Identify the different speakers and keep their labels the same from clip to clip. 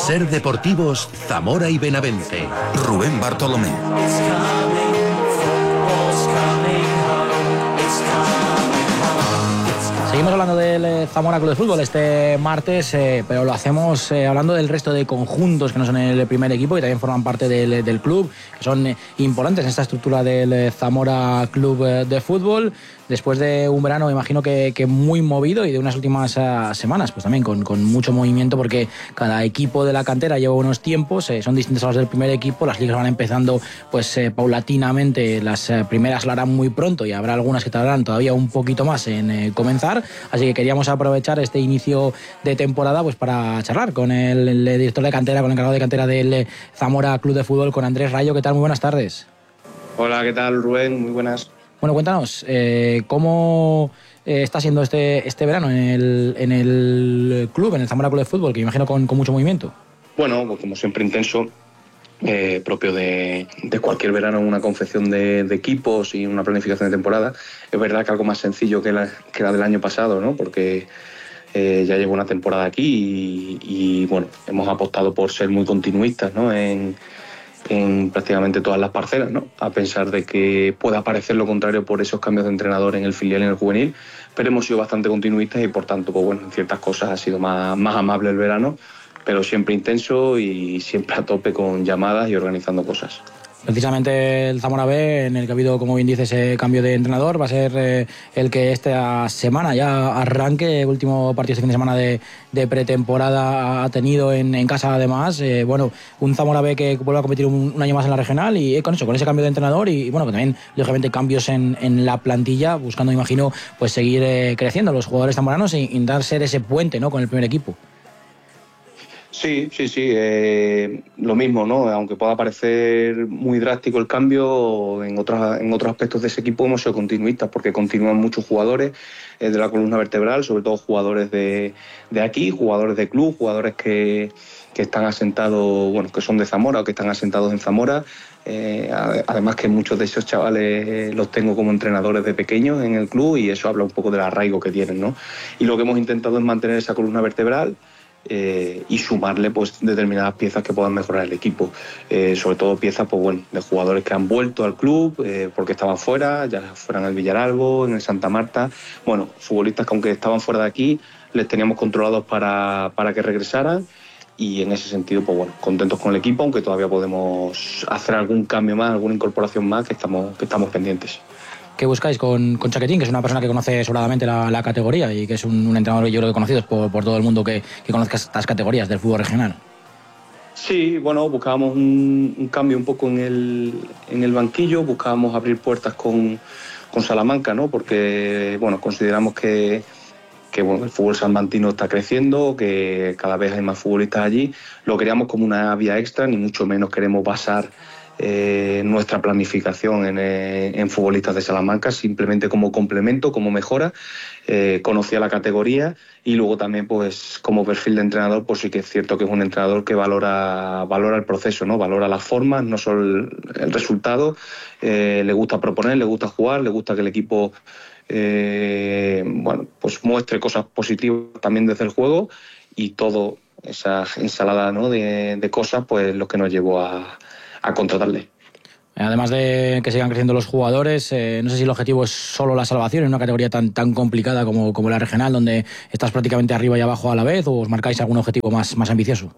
Speaker 1: Ser Deportivos, Zamora y Benavente. Rubén Bartolomé.
Speaker 2: Seguimos hablando del Zamora Club de Fútbol este martes, pero lo hacemos hablando del resto de conjuntos que no son el primer equipo y también forman parte del club, que son importantes en esta estructura del Zamora Club de Fútbol. Después de un verano, imagino que muy movido, y de unas últimas semanas, pues también con mucho movimiento, porque cada equipo de la cantera lleva unos tiempos, son distintos a los del primer equipo. Las ligas van empezando pues paulatinamente, las primeras la harán muy pronto y habrá algunas que tardarán todavía un poquito más en comenzar, así que queríamos aprovechar este inicio de temporada pues para charlar con el director de cantera, con el encargado de cantera del Zamora Club de Fútbol, con Andrés Rayo. ¿Qué tal? Muy buenas tardes.
Speaker 3: Hola, ¿qué tal, Rubén? Muy buenas.
Speaker 2: Bueno, cuéntanos, ¿cómo está siendo este verano en el club, en el Zamora Club de Fútbol, que imagino con mucho movimiento?
Speaker 3: Bueno, pues como siempre intenso, propio de cualquier verano en una confección de equipos y una planificación de temporada. Es verdad que algo más sencillo que la del año pasado, ¿no? Porque ya llevo una temporada aquí y bueno, hemos apostado por ser muy continuistas, ¿no? En prácticamente todas las parcelas, ¿no? A pesar de que pueda parecer lo contrario por esos cambios de entrenador en el filial y en el juvenil, pero hemos sido bastante continuistas y por tanto, pues bueno, en ciertas cosas ha sido más amable el verano, pero siempre intenso y siempre a tope con llamadas y organizando cosas.
Speaker 2: Precisamente el Zamora B, en el que ha habido, como bien dice, ese cambio de entrenador, va a ser el que esta semana ya arranque. Último partido este fin de semana de pretemporada ha tenido en casa, además. Bueno, un Zamora B que vuelve a competir un año más en la regional, y con ese cambio de entrenador y bueno, que también lógicamente cambios en la plantilla, buscando, imagino, pues seguir creciendo los jugadores zamoranos e intentar ser ese puente, ¿no?, con el primer equipo.
Speaker 3: Sí, lo mismo, ¿no? Aunque pueda parecer muy drástico el cambio, en otros aspectos de ese equipo hemos sido continuistas, porque continúan muchos jugadores de la columna vertebral, sobre todo jugadores de aquí, jugadores de club, jugadores que están asentados, bueno, que son de Zamora o que están asentados en Zamora. Además que muchos de esos chavales los tengo como entrenadores de pequeños en el club, y eso habla un poco del arraigo que tienen, ¿no? Y lo que hemos intentado es mantener esa columna vertebral y sumarle pues determinadas piezas que puedan mejorar el equipo, sobre todo piezas pues bueno, de jugadores que han vuelto al club porque estaban fuera, ya fueran en el Villaralbo, en el Santa Marta, bueno, futbolistas que aunque estaban fuera de aquí les teníamos controlados para que regresaran, y en ese sentido pues bueno, contentos con el equipo, aunque todavía podemos hacer algún cambio más, alguna incorporación más que estamos pendientes.
Speaker 2: ¿Qué buscáis con Chaquetín, que es una persona que conoce sobradamente la categoría y que es un entrenador que yo creo que conocido por todo el mundo que conozca estas categorías del fútbol regional?
Speaker 3: Sí, bueno, buscábamos un cambio un poco en el banquillo, buscábamos abrir puertas con Salamanca, ¿no? Porque bueno, consideramos que bueno, el fútbol salmantino está creciendo, que cada vez hay más futbolistas allí. Lo queríamos como una vía extra, ni mucho menos queremos basar nuestra planificación en futbolistas de Salamanca, simplemente como complemento, como mejora. Conocía la categoría y luego también pues como perfil de entrenador, pues sí que es cierto que es un entrenador que valora el proceso, ¿no? Valora las formas, no solo el resultado. Le gusta proponer, le gusta jugar, le gusta que el equipo bueno, pues muestre cosas positivas también desde el juego, y todo esa ensalada, ¿no?, de cosas, pues lo que nos llevó a contratarle.
Speaker 2: Además de que sigan creciendo los jugadores, no sé si el objetivo es solo la salvación en una categoría tan complicada como la regional, donde estás prácticamente arriba y abajo a la vez, o os marcáis algún objetivo más ambicioso.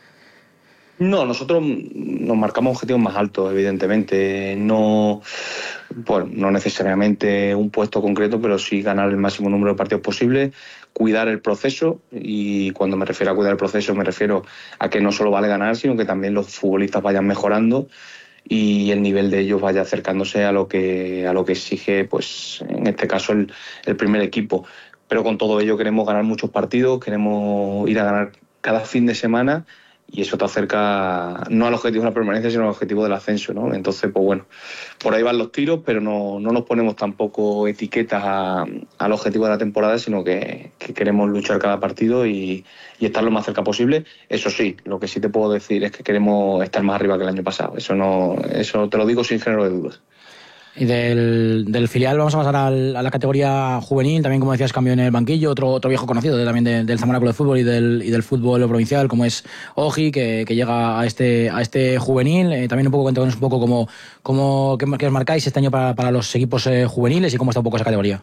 Speaker 3: No, nosotros nos marcamos objetivos más altos, evidentemente. No necesariamente un puesto concreto, pero sí ganar el máximo número de partidos posible, cuidar el proceso, y cuando me refiero a cuidar el proceso me refiero a que no solo vale ganar, sino que también los futbolistas vayan mejorando y el nivel de ellos vaya acercándose a lo que exige, pues en este caso el primer equipo. Pero con todo ello queremos ganar muchos partidos, queremos ir a ganar cada fin de semana, y eso te acerca no al objetivo de la permanencia, sino al objetivo del ascenso, ¿no? Entonces, pues bueno, por ahí van los tiros, pero no nos ponemos tampoco etiquetas al objetivo de la temporada, sino que queremos luchar cada partido y estar lo más cerca posible. Eso sí, lo que sí te puedo decir es que queremos estar más arriba que el año pasado. Eso te lo digo sin género de dudas.
Speaker 2: Y del filial vamos a pasar a la categoría juvenil, también como decías, cambio en el banquillo, otro viejo conocido también del Zamora Club de Fútbol y del fútbol provincial, como es Oji, que llega a este juvenil. También cuéntanos un poco qué os marcáis este año para los equipos juveniles y cómo está un poco esa categoría.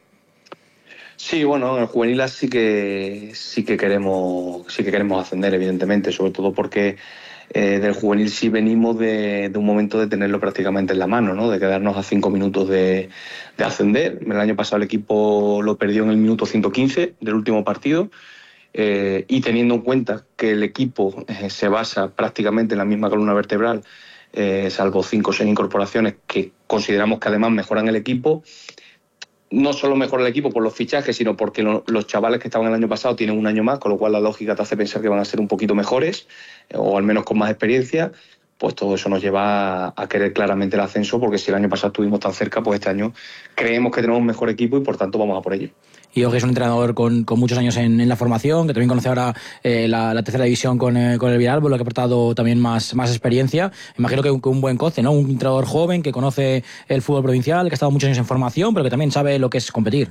Speaker 3: Sí, bueno, en el juvenil sí que queremos ascender, evidentemente, sobre todo porque del juvenil sí venimos de un momento de tenerlo prácticamente en la mano, ¿no? De quedarnos a 5 minutos de ascender. El año pasado el equipo lo perdió en el minuto 115 del último partido, y teniendo en cuenta que el equipo se basa prácticamente en la misma columna vertebral, salvo 5 o 6 incorporaciones que consideramos que además mejoran el equipo. No solo mejora el equipo por los fichajes, sino porque los chavales que estaban el año pasado tienen un año más, con lo cual la lógica te hace pensar que van a ser un poquito mejores, o al menos con más experiencia. Pues todo eso nos lleva a querer claramente el ascenso, porque si el año pasado estuvimos tan cerca, pues este año creemos que tenemos un mejor equipo y por tanto vamos a por ello.
Speaker 2: Y Oji es un entrenador con muchos años en la formación, que también conoce ahora la tercera división con el Villalba, lo que ha aportado también más experiencia. Imagino que un buen coche, ¿no? Un entrenador joven que conoce el fútbol provincial, que ha estado muchos años en formación, pero que también sabe lo que es competir.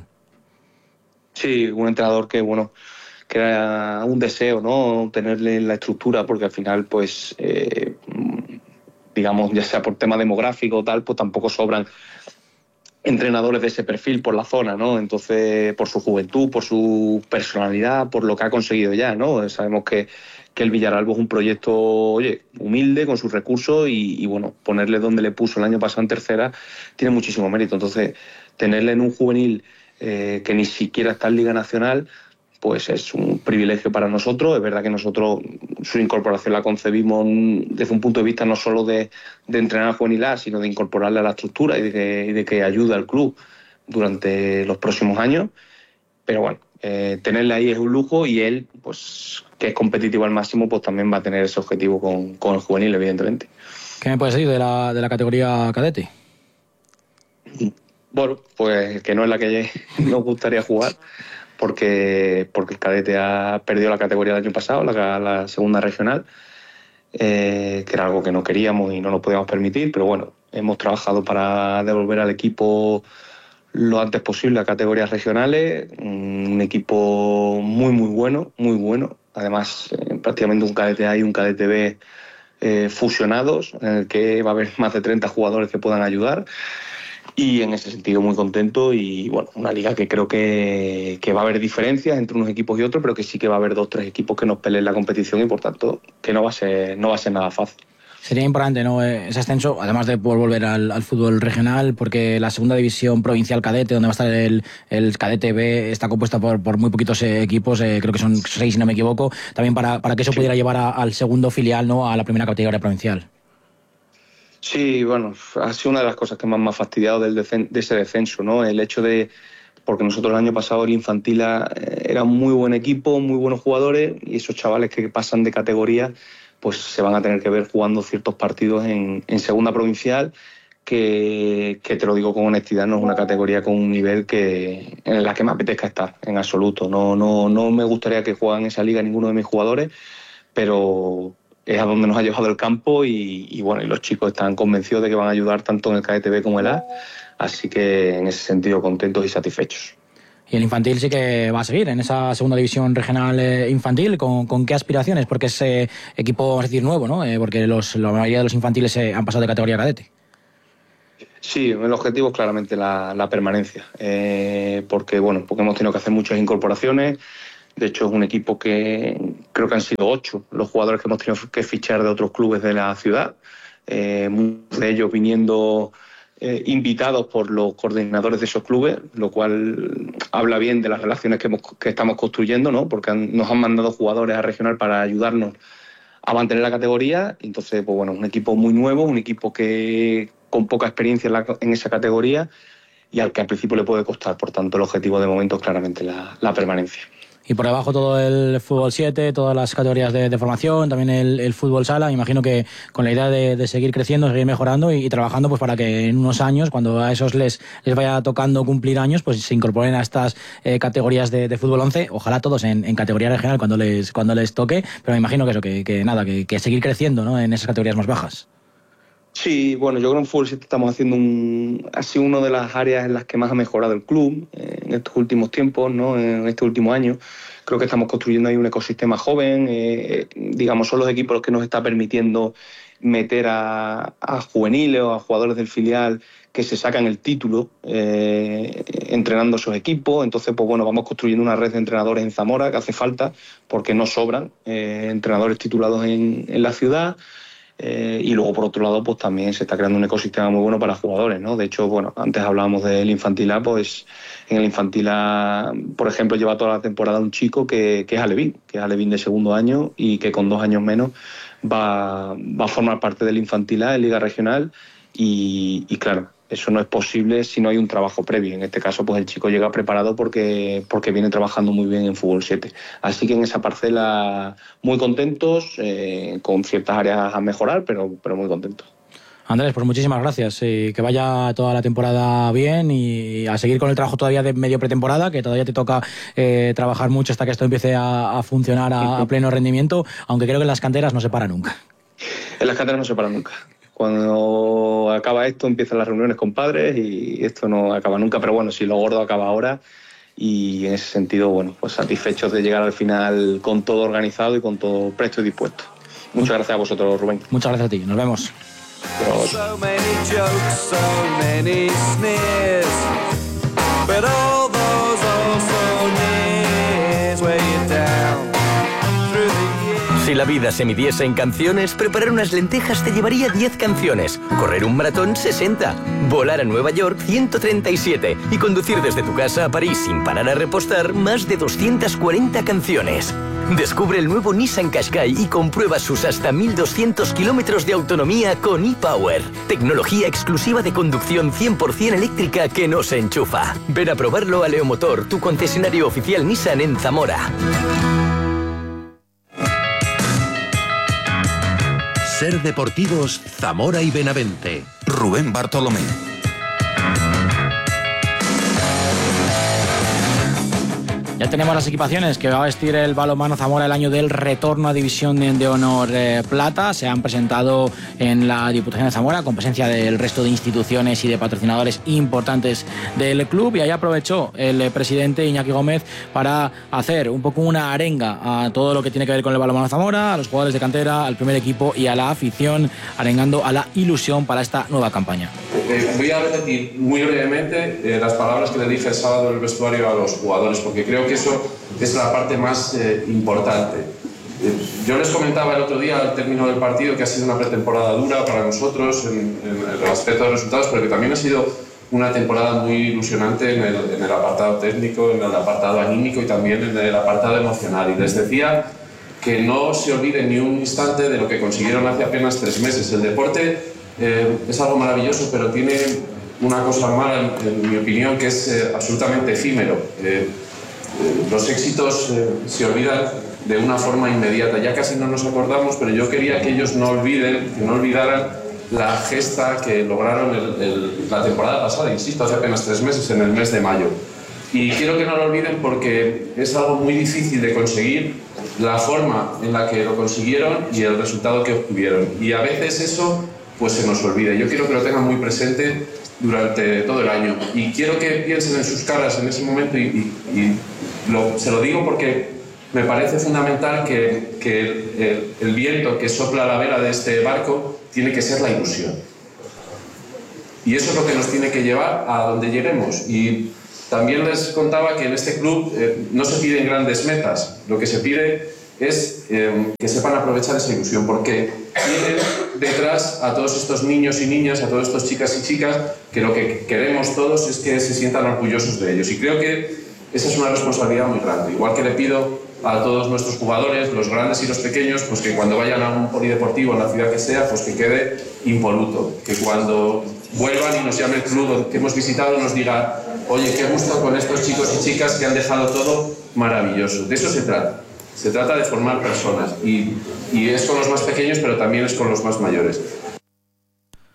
Speaker 3: Sí, un entrenador que era un deseo, ¿no? Tenerle la estructura, porque al final, pues, digamos, ya sea por tema demográfico o tal, pues tampoco sobran entrenadores de ese perfil por la zona, ¿no? Entonces, por su juventud, por su personalidad, por lo que ha conseguido ya, ¿no? Sabemos que el Villaralbo es un proyecto, oye, humilde, con sus recursos y bueno, ponerle donde le puso el año pasado en tercera tiene muchísimo mérito. Entonces, tenerle en un juvenil que ni siquiera está en Liga Nacional, pues es un privilegio para nosotros. Es verdad que nosotros su incorporación la concebimos desde un punto de vista no solo de entrenar a juvenil A, sino de incorporarle a la estructura y de que ayude al club durante los próximos años. Pero bueno, tenerle ahí es un lujo, y él, pues que es competitivo al máximo, pues también va a tener ese objetivo con el juvenil, evidentemente.
Speaker 2: ¿Qué me puedes decir de la categoría cadete?
Speaker 3: Bueno, pues que no es la que nos gustaría jugar, porque el cadete ha perdido la categoría del año pasado, la segunda regional, que era algo que no queríamos y no nos podíamos permitir, pero bueno, hemos trabajado para devolver al equipo lo antes posible a categorías regionales. Un equipo muy bueno, además prácticamente un cadete A y un cadete B fusionados, en el que va a haber más de 30 jugadores que puedan ayudar. Y en ese sentido muy contento, y bueno, una liga que creo que va a haber diferencias entre unos equipos y otros, pero que sí que va a haber 2 o 3 equipos que nos peleen la competición, y por tanto que no va a ser nada fácil.
Speaker 2: Sería importante, ¿no?, ese ascenso, además de poder volver al fútbol regional, porque la segunda división provincial cadete, donde va a estar el cadete B, está compuesta por muy poquitos equipos, creo que son 6 si no me equivoco, también para que eso pudiera llevar al segundo filial, ¿no?, a la primera categoría provincial.
Speaker 3: Sí, bueno, ha sido una de las cosas que más me ha fastidiado de ese descenso, ¿no? El hecho porque nosotros el año pasado el infantil era un muy buen equipo, muy buenos jugadores, y esos chavales que pasan de categoría pues se van a tener que ver jugando ciertos partidos en segunda provincial, que te lo digo con honestidad, no es una categoría con un nivel en la que me apetezca estar, en absoluto. No me gustaría que juegan en esa liga ninguno de mis jugadores, pero es a donde nos ha llevado el campo, y bueno, y los chicos están convencidos de que van a ayudar tanto en el cadete B como el A, así que en ese sentido contentos y satisfechos.
Speaker 2: Y el infantil sí que va a seguir en esa segunda división regional infantil. ¿Con qué aspiraciones? Porque es equipo, vamos a decir, nuevo, ¿no? Porque la mayoría de los infantiles han pasado de categoría cadete.
Speaker 3: Sí, el objetivo es claramente la permanencia, porque hemos tenido que hacer muchas incorporaciones. De hecho, es un equipo que creo que han sido 8 los jugadores que hemos tenido que fichar de otros clubes de la ciudad, muchos de ellos viniendo invitados por los coordinadores de esos clubes, lo cual habla bien de las relaciones que estamos construyendo, ¿no? Porque nos han mandado jugadores a regional para ayudarnos a mantener la categoría. Entonces, pues bueno, un equipo muy nuevo, un equipo que con poca experiencia en esa categoría, y al que al principio le puede costar. Por tanto, el objetivo de momento es claramente la permanencia.
Speaker 2: Y por debajo todo el fútbol 7, todas las categorías de formación, también el fútbol sala. Imagino que con la idea de seguir creciendo, seguir mejorando y trabajando, pues para que en unos años, cuando a esos les vaya tocando cumplir años, pues se incorporen a estas categorías de fútbol 11. Ojalá todos en categoría regional cuando les toque, pero me imagino que seguir creciendo, ¿no?, en esas categorías más bajas.
Speaker 3: Sí, bueno, yo creo que en Fútbol 7 estamos haciendo ha sido una de las áreas en las que más ha mejorado el club en estos últimos tiempos, ¿no? En este último año. Creo que estamos construyendo ahí un ecosistema joven, digamos, son los equipos los que nos está permitiendo meter a juveniles o a jugadores del filial que se sacan el título entrenando esos equipos. Entonces, pues bueno, vamos construyendo una red de entrenadores en Zamora que hace falta porque no sobran entrenadores titulados en la ciudad. Y luego, por otro lado, pues también se está creando un ecosistema muy bueno para jugadores, ¿no? De hecho, bueno, antes hablábamos del Infantil A, pues en el Infantil A, por ejemplo, lleva toda la temporada un chico que es alevín de segundo año y que con 2 años menos va a formar parte del Infantil A en Liga Regional y claro, eso no es posible si no hay un trabajo previo. En este caso, pues el chico llega preparado porque viene trabajando muy bien en Fútbol 7. Así que en esa parcela muy contentos, con ciertas áreas a mejorar, pero muy contentos.
Speaker 2: Andrés, pues muchísimas gracias. Que vaya toda la temporada bien y a seguir con el trabajo todavía de medio pretemporada, que todavía te toca trabajar mucho hasta que esto empiece a funcionar a pleno rendimiento, aunque creo que en las canteras no se para nunca.
Speaker 3: En las canteras no se para nunca. Cuando acaba esto empiezan las reuniones con padres y esto no acaba nunca, pero bueno, si lo gordo acaba ahora y en ese sentido, bueno, pues satisfechos de llegar al final con todo organizado y con todo presto y dispuesto. Muchas gracias a vosotros, Rubén.
Speaker 2: Muchas gracias a ti, nos vemos.
Speaker 4: So many jokes, so many sneers, but all those also nears weigh you down through the years.
Speaker 5: Si la vida se midiese en canciones, preparar unas lentejas te llevaría 10 canciones, correr un maratón 60, volar a Nueva York 137 y conducir desde tu casa a París sin parar a repostar más de 240 canciones. Descubre el nuevo Nissan Qashqai y comprueba sus hasta 1.200 kilómetros de autonomía con ePower. Tecnología exclusiva de conducción 100% eléctrica que no se enchufa. Ven a probarlo a Leomotor, tu concesionario oficial Nissan en Zamora.
Speaker 1: Ser Deportivos, Zamora y Benavente. Rubén Bartolomé.
Speaker 2: Ya tenemos las equipaciones que va a vestir el balonmano Zamora el año del retorno a División de Honor Plata. Se han presentado en la Diputación de Zamora con presencia del resto de instituciones y de patrocinadores importantes del club, y ahí aprovechó el presidente Iñaki Gómez para hacer un poco una arenga a todo lo que tiene que ver con el balonmano Zamora, a los jugadores de cantera, al primer equipo y a la afición, arengando a la ilusión para esta nueva campaña.
Speaker 6: Voy a repetir muy brevemente las palabras que le dije el sábado en el vestuario a los jugadores, porque creo que eso es la parte más importante. Yo les comentaba el otro día al término del partido que ha sido una pretemporada dura para nosotros en el aspecto de resultados, pero que también ha sido una temporada muy ilusionante en el apartado técnico, en el apartado anímico y también en el apartado emocional. Y les decía que no se olviden ni un instante de lo que consiguieron hace apenas 3 meses. El deporte es algo maravilloso, pero tiene una cosa mala, en mi opinión, que es absolutamente efímero. Los éxitos se olvidan de una forma inmediata. Ya casi no nos acordamos, pero yo quería que ellos no olvidaran la gesta que lograron la temporada pasada, insisto, hace apenas 3 meses, en el mes de mayo. Y quiero que no lo olviden porque es algo muy difícil de conseguir, la forma en la que lo consiguieron y el resultado que obtuvieron. Y a veces eso pues se nos olvida. Yo quiero que lo tengan muy presente durante todo el año. Y quiero que piensen en sus caras en ese momento se lo digo porque me parece fundamental que el viento que sopla a la vela de este barco tiene que ser la ilusión. Y eso es lo que nos tiene que llevar a donde lleguemos. Y también les contaba que en este club no se piden grandes metas, lo que se pide es que sepan aprovechar esa ilusión, porque tienen detrás a todos estos niños y niñas, a todos estos chicas y chicas, que lo que queremos todos es que se sientan orgullosos de ellos. Y creo que esa es una responsabilidad muy grande. Igual que le pido a todos nuestros jugadores, los grandes y los pequeños, pues que cuando vayan a un polideportivo en la ciudad que sea, pues que quede impoluto. Que cuando vuelvan y nos llame el club que hemos visitado, nos diga: oye, qué gusto con estos chicos y chicas que han dejado todo maravilloso. De eso se trata. Se trata de formar personas y es con los más pequeños, pero también es con los más mayores.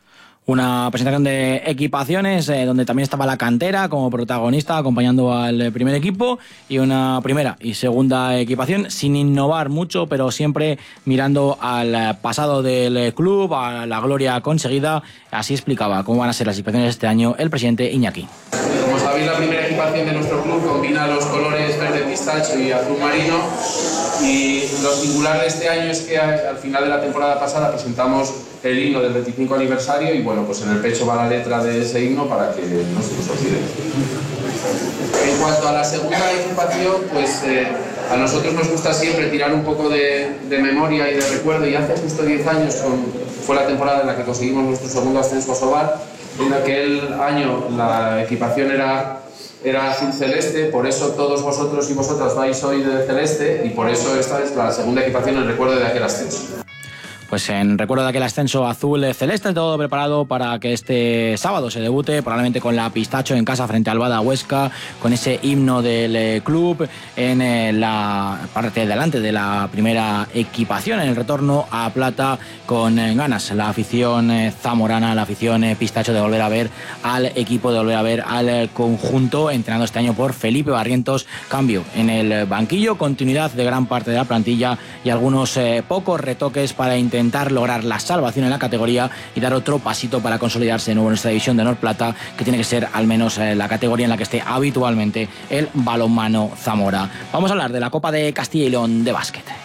Speaker 2: Una presentación de equipaciones donde también estaba la cantera como protagonista acompañando al primer equipo, y una primera y segunda equipación sin innovar mucho, pero siempre mirando al pasado del club, a la gloria conseguida. Así explicaba cómo van a ser las equipaciones este año el presidente Iñaki.
Speaker 6: Como sabéis, la primera equipación de nuestro club combina los colores verde pistacho y azul marino, y lo singular de este año es que al final de la temporada pasada presentamos el himno del 25 aniversario y bueno, pues en el pecho va la letra de ese himno para que no se nos olvide. En cuanto a la segunda equipación, pues a nosotros nos gusta siempre tirar un poco de memoria y de recuerdo, y hace justo 10 años fue la temporada en la que conseguimos nuestro segundo ascenso a Sobal. En aquel año la equipación era azul celeste, por eso todos vosotros y vosotras vais hoy de celeste, y por eso esta es la segunda equipación en recuerdo de aquel ascenso.
Speaker 2: Pues en recuerdo de aquel ascenso azul celeste, todo preparado para que este sábado se debute, probablemente con la pistacho en casa frente al Bada Huesca, con ese himno del club en la parte de delante de la primera equipación, en el retorno a Plata, con ganas la afición zamorana, la afición pistacho, de volver a ver al equipo, de volver a ver al conjunto, entrenado este año por Felipe Barrientos. Cambio en el banquillo, continuidad de gran parte de la plantilla y algunos pocos retoques para intentar lograr la salvación en la categoría y dar otro pasito para consolidarse de nuevo en esta división de Honor Plata, que tiene que ser al menos la categoría en la que esté habitualmente el balonmano Zamora. Vamos a hablar de la Copa de Castilla y León de básquet.